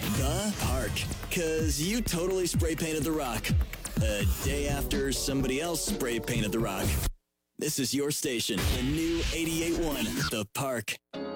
The Park. Because you totally spray painted the rock. A day after somebody else spray painted the rock. This is your station, the new 88.1, The Park.